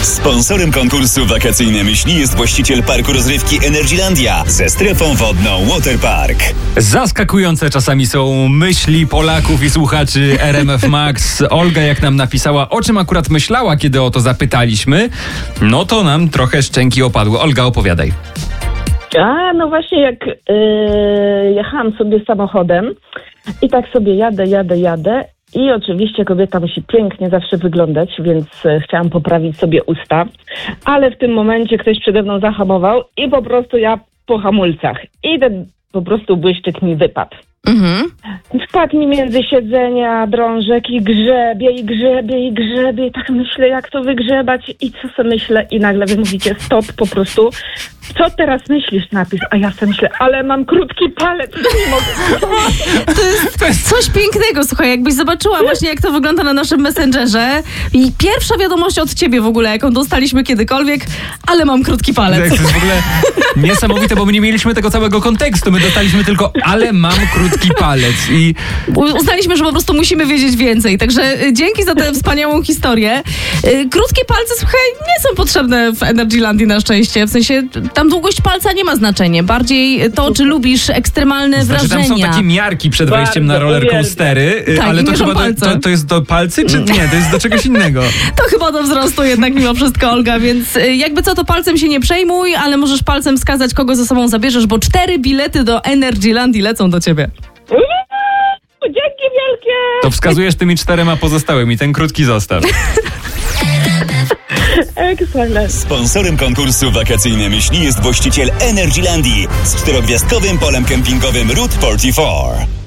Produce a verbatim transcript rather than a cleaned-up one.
Sponsorem konkursu Wakacyjne Myśli jest właściciel parku rozrywki Energylandia ze strefą wodną Waterpark. Zaskakujące czasami są myśli Polaków i słuchaczy R M F Max. Olga, jak nam napisała, o czym akurat myślała, kiedy o to zapytaliśmy, no to nam trochę szczęki opadły. Olga, opowiadaj. A, no właśnie jak yy, jechałam sobie samochodem i tak sobie jadę, jadę, jadę i oczywiście kobieta musi pięknie zawsze wyglądać, więc e, chciałam poprawić sobie usta, ale w tym momencie ktoś przede mną zahamował i po prostu ja po hamulcach i ten po prostu błyszczyk mi wypadł. Mhm. Wpadł mi między siedzenia drążek i grzebie, i grzebie, i grzebie. I tak myślę, jak to wygrzebać i co sobie myślę. I nagle wy mówicie stop po prostu. Co teraz myślisz, napis? A ja sobie myślę, ale mam krótki palec. Nie mogę. To jest, to jest coś pięknego, słuchaj, jakbyś zobaczyła właśnie, jak to wygląda na naszym Messengerze i pierwsza wiadomość od ciebie w ogóle, jaką dostaliśmy kiedykolwiek, ale mam krótki palec. To jest w ogóle niesamowite, bo my nie mieliśmy tego całego kontekstu. My dostaliśmy tylko, ale mam krótki palec. I uznaliśmy, że po prostu musimy wiedzieć więcej. Także dzięki za tę wspaniałą historię. Krótkie palce, słuchaj, nie są potrzebne w Energylandii na szczęście. W sensie tam długość palca nie ma znaczenia. Bardziej to, czy lubisz ekstremalne znaczy, wrażenia. tam są takie miarki przed wejściem Bardzo na rollercoastery, tak, ale to chyba do, palce. to, to jest do palcy, czy nie? To jest do czegoś innego. To chyba do wzrostu jednak mimo wszystko, Olga, więc jakby co, to palcem się nie przejmuj, ale możesz palcem wskazać, kogo ze sobą zabierzesz, bo cztery bilety do Energylandii lecą do ciebie. Dzięki wielkie! To wskazujesz tymi czterema pozostałymi, ten krótki zostaw. Ekscelent. Sponsorem konkursu Wakacyjne Myśli jest właściciel Energylandii z czterogwiazdkowym polem kempingowym Route czterdzieści cztery.